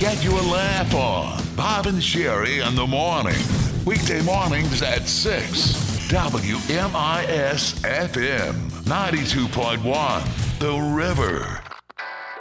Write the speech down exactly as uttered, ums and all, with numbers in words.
Get your laugh on. Bob and Sherry in the morning. Weekday mornings at six. W M I S F M ninety-two point one. The River.